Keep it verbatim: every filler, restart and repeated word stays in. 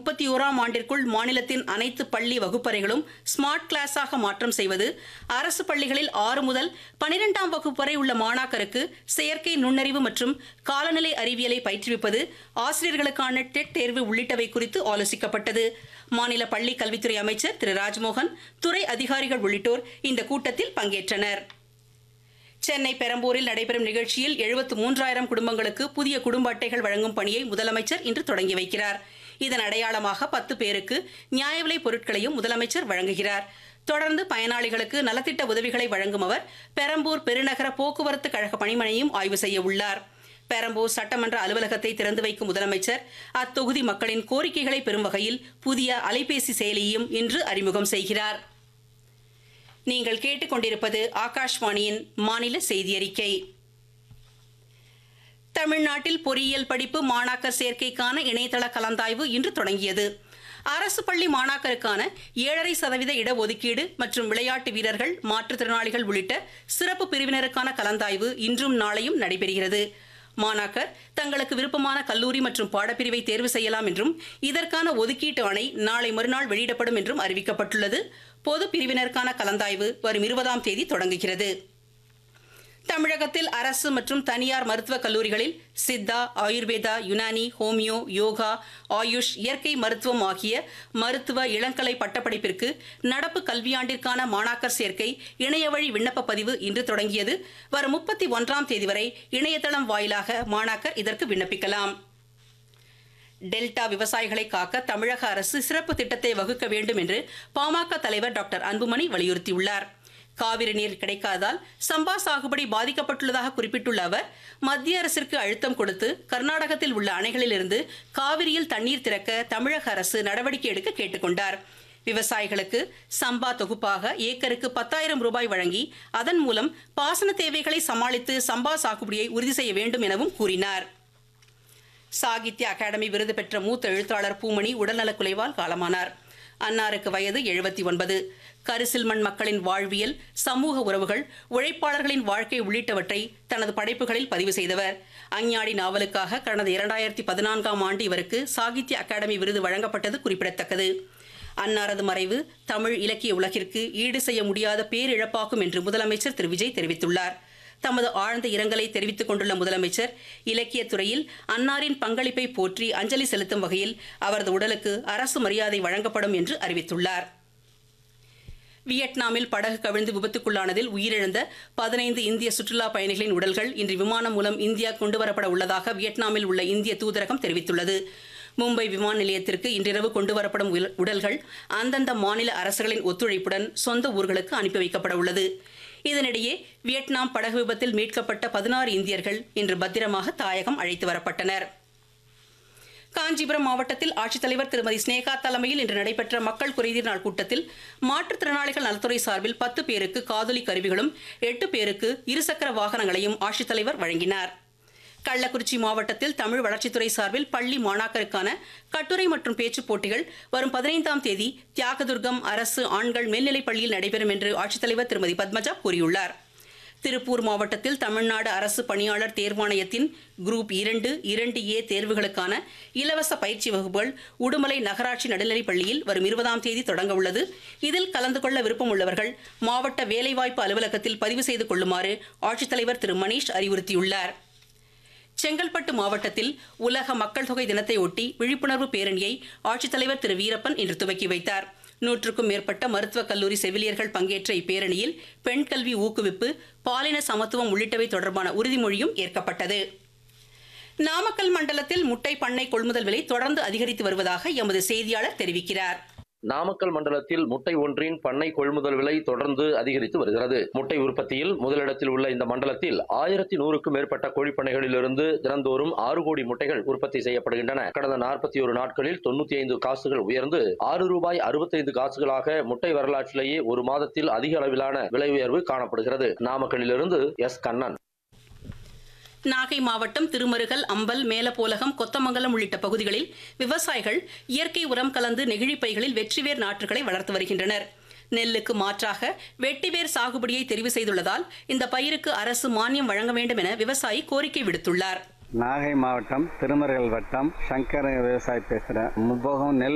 முப்பத்தி ஓராம் ஆண்டிற்குள் மாநிலத்தின் அனைத்து பள்ளி வகுப்பறைகளும் ஸ்மார்ட் கிளாஸாக மாற்றம் செய்வது, அரசு பள்ளிகளில் ஆறு முதல் பனிரெண்டாம் வகுப்பு வரை உள்ள மாணாக்கருக்கு செயற்கை நுண்ணறிவு மற்றும் காலநிலை அறிவியலை பயிற்றுவிப்பது, ஆசிரியர்களுக்கான டெட் தேர்வு உள்ளிட்டவை குறித்து ஆலோசிக்கப்பட்டது. மாநில பள்ளி கல்வித்துறை அமைச்சர் திரு ராஜ்மோகன், துறை அதிகாரிகள் உள்ளிட்டோர் இந்த கூட்டத்தில் பங்கேற்றனர். சென்னை பெரம்பூரில் நடைபெறும் நிகழ்ச்சியில் எழுபத்து மூன்றாயிரம் குடும்பங்களுக்கு புதிய குடும்ப அட்டைகள் வழங்கும் பணியை முதலமைச்சர் இன்று தொடங்கி வைக்கிறார். இதன் அடையாளமாக பத்து பேருக்கு நியாய விலைப் பொருட்களையும் முதலமைச்சர் வழங்குகிறார். தொடர்ந்து பயனாளிகளுக்கு நலத்திட்ட உதவிகளை வழங்கும் அவர் பெரம்பூர் பெருநகர போக்குவரத்து கழக பணிமனையும் ஆய்வு செய்ய உள்ளார். பெரம்பூர் சட்டமன்ற அலுவலகத்தை திறந்து வைக்கும் முதலமைச்சர் அத்தொகுதி மக்களின் கோரிக்கைகளை பெறும் வகையில் புதிய அலைபேசி செயலியையும் இன்று அறிமுகம் செய்கிறார். நீங்கள் கேட்டுக்கொண்டிருப்பது ஆகாஷ்வாணியின் மாநில செய்தி அறிக்கை. தமிழ்நாட்டில் பொறியியல் படிப்பு மாணாக்கர் சேர்க்கைக்கான இணையதள கலந்தாய்வு இன்று தொடங்கியது. அரசு பள்ளி மாணாக்கருக்கான ஏழரை சதவீத இடஒதுக்கீடு மற்றும் விளையாட்டு வீரர்கள், மாற்றுத்திறனாளிகள் உள்ளிட்ட சிறப்பு பிரிவினருக்கான கலந்தாய்வு இன்றும் நாளையும் நடைபெறுகிறது. மாணாக்கர் தங்களுக்கு விருப்பமான கல்லூரி மற்றும் பாடப்பிரிவை தேர்வு செய்யலாம் என்றும் இதற்கான ஒதுக்கீட்டு ஆணை நாளை மறுநாள் வெளியிடப்படும் என்றும் அறிவிக்கப்பட்டுள்ளது. பொது பிரிவினருக்கான கலந்தாய்வு வரும் இருபதாம் தேதி தொடங்குகிறது. தமிழகத்தில் அரசு மற்றும் தனியார் மருத்துவக் கல்லூரிகளில் சித்தா, ஆயுர்வேதா, யுனானி, ஹோமியோ, யோகா, ஆயுஷ், இயற்கை மருத்துவம் ஆகிய மருத்துவ இளங்கலை பட்டப்படிப்பிற்கு நடப்பு கல்வியாண்டிற்கான மாணாக்கர் சேர்க்கை இணையவழி விண்ணப்ப பதிவு இன்று தொடங்கியது. வரும் முப்பத்தி ஒன்றாம் தேதி வரை இணையதளம் வாயிலாக மாணாக்கர் இதற்கு விண்ணப்பிக்கலாம். டெல்டா விவசாயிகளை காக்க தமிழக அரசு சிறப்பு திட்டத்தை வகுக்க வேண்டும் என்று பாமக தலைவர் டாக்டர் அன்புமணி வலியுறுத்தியுள்ளார். காவிரி நீர் கிடைக்காததால் சம்பா சாகுபடி பாதிக்கப்பட்டுள்ளதாக குறிப்பிட்டுள்ள அவர், மத்திய அரசிற்கு அழுத்தம் கொடுத்து கர்நாடகத்தில் உள்ள அணைகளிலிருந்து காவிரியில் தண்ணீர் திறக்க தமிழக அரசு நடவடிக்கை எடுக்க கேட்டுக்கொண்டார். விவசாயிகளுக்கு சம்பா தொகுப்பாக ஏக்கருக்கு பத்தாயிரம் ரூபாய் வழங்கி அதன் மூலம் பாசன தேவைகளை சமாளித்து சம்பா சாகுபடியை உறுதி செய்ய வேண்டும் எனவும் கூறினார். சாகித்ய அகாடமி விருது பெற்ற மூத்த எழுத்தாளர் பூமணி உடல்நலக்குலைவால் காலமானார். அன்னாருக்கு வயது எழுபத்தி ஒன்பது. கரிசில்மண் மக்களின் வாழ்வியல், சமூக உறவுகள், உழைப்பாளர்களின் வாழ்க்கை உள்ளிட்டவற்றை தனது படைப்புகளில் பதிவு செய்தவர். அஞ்ஞாடி நாவலுக்காக கடந்த இரண்டாயிரத்தி பதினான்காம் ஆண்டு இவருக்கு சாகித்ய அகாடமி விருது வழங்கப்பட்டது குறிப்பிடத்தக்கது. அன்னாரது மறைவு தமிழ் இலக்கிய உலகிற்கு ஈடு செய்ய முடியாத பேரிழப்பாகும் என்று முதலமைச்சர் திரு விஜய் தெரிவித்துள்ளார். தமது ஆழ்ந்த இரங்கலை தெரிவித்துக் கொண்டுள்ள முதலமைச்சர், இலக்கியத் துறையில் அன்னாரின் பங்களிப்பை போற்றி அஞ்சலி செலுத்தும் வகையில் அவரது உடலுக்கு அரசு மரியாதை வழங்கப்படும் என்று அறிவித்துள்ளார். வியட்நாமில் படகு கவிழ்ந்து விபத்துக்குள்ளானதில் உயிரிழந்த பதினைந்து இந்திய சுற்றுலா பயணிகளின் உடல்கள் இன்று விமானம் மூலம் இந்தியா கொண்டுவரப்பட உள்ளதாக வியட்நாமில் உள்ள இந்திய தூதரகம் தெரிவித்துள்ளது. மும்பை விமான நிலையத்திற்கு இன்றிரவு கொண்டுவரப்படும் உடல்கள் அந்தந்த மாநில அரசுகளின் ஒத்துழைப்புடன் சொந்த ஊர்களுக்கு அனுப்பி வைக்கப்பட உள்ளது. இதனிடையே வியட்நாம் படகு விபத்தில் மீட்கப்பட்ட பதினாறு இந்தியர்கள் இன்று பத்திரமாக தாயகம் அழைத்து வரப்பட்டனர். காஞ்சிபுரம் மாவட்டத்தில் ஆட்சித்தலைவர் திருமதி ஸ்னேகா தலைமையில் இன்று நடைபெற்ற மக்கள் குறைதீர் நாள் கூட்டத்தில் மாற்றுத்திறனாளிகள் நலத்துறை சார்பில் பத்து பேருக்கு காதொலி கருவிகளும் எட்டு பேருக்கு இருசக்கர வாகனங்களையும் ஆட்சித்தலைவர் வழங்கினார். கள்ளக்குறிச்சி மாவட்டத்தில் தமிழ் வளர்ச்சித்துறை சார்பில் பள்ளி மாணாக்கருக்கான கட்டுரை மற்றும் பேச்சுப் போட்டிகள் வரும் பதினைந்தாம் தேதி தியாகதுர்கம் அரசு ஆண்கள் மேல்நிலைப் பள்ளியில் நடைபெறும் என்று ஆட்சித்தலைவர் திருமதி பத்மஜா கூறியுள்ளார். திருப்பூர் மாவட்டத்தில் தமிழ்நாடு அரசு பணியாளர் தேர்வாணையத்தின் குரூப் இரண்டு இரண்டு ஏ தேர்வுகளுக்கான இலவச பயிற்சி வகுப்புகள் உடுமலை நகராட்சி நடுநிலைப் பள்ளியில் வரும் இருபதாம் தேதி தொடங்க உள்ளது. இதில் கலந்து கொள்ள விருப்பம் உள்ளவர்கள் மாவட்ட வேலைவாய்ப்பு அலுவலகத்தில் பதிவு செய்து கொள்ளுமாறு ஆட்சித்தலைவர் திரு மணீஷ் அறிவுறுத்தியுள்ளார். செங்கல்பட்டு மாவட்டத்தில் உலக மக்கள் தொகை தினத்தை ஒட்டி விழிப்புணர்வு பேரணியை ஆட்சித்தலைவர் திரு வீரப்பன் இன்று துவக்கி வைத்தார். நூற்றுக்கும் மேற்பட்ட மருத்துவக் கல்லூரி செவிலியர்கள் பங்கேற்ற இப்பேரணியில் பெண் கல்வி ஊக்குவிப்பு, பாலின சமத்துவம் உள்ளிட்டவை தொடர்பான உறுதிமொழியும் ஏற்கப்பட்டது. நாமக்கல் மண்டலத்தில் முட்டை பண்ணை கொள்முதல் விலை தொடர்ந்து அதிகரித்து வருவதாக எமது செய்தியாளர் தெரிவிக்கிறார். நாமக்கல் மண்டலத்தில் முட்டை ஒன்றின் பண்ணை கொள்முதல் விலை தொடர்ந்து அதிகரித்து வருகிறது. முட்டை உற்பத்தியில் முதலிடத்தில் உள்ள இந்த மண்டலத்தில் ஆயிரத்தி நூறுக்கும் மேற்பட்ட கோழிப்பண்ணைகளிலிருந்து தினந்தோறும் ஆறு கோடி முட்டைகள் உற்பத்தி செய்யப்படுகின்றன. கடந்த நாற்பத்தி ஒரு நாட்களில் தொண்ணூத்தி ஐந்து காசுகள் உயர்ந்து ஆறு ரூபாய் அறுபத்தி ஐந்து காசுகளாக முட்டை வரலாற்றிலேயே ஒரு மாதத்தில் அதிக அளவிலான விலை உயர்வு காணப்படுகிறது. நாமக்கல்லிலிருந்து எஸ் கண்ணன். நாகை மாவட்டம் திருமருகல், அம்பல், மேலப்போலகம், கொத்தமங்கலம் உள்ளிட்ட பகுதிகளில் விவசாயிகள் இயற்கை உரம் கலந்து நெகிழிப் பைகளில் வெற்றிவேர் நாற்றுகளை வளர்த்து வருகின்றனர். நெல்லுக்கு மாற்றாக வெட்டிவேர் சாகுபடியை தெரிவு செய்துள்ளதால் இந்த பயிருக்கு அரசு மானியம் வழங்க வேண்டும் என விவசாயி கோரிக்கை விடுத்துள்ளார். நாகை மாவட்டம் திருமருகல் வட்டம் சங்கர விவசாயி பேசுகிறேன். முப்போகம் நெல்